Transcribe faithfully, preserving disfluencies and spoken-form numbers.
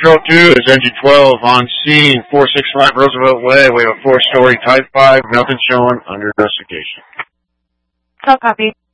Patrol two is Engine twelve on scene, four six five Roosevelt Way. We have a four-story Type five, nothing showing under investigation. Call copy.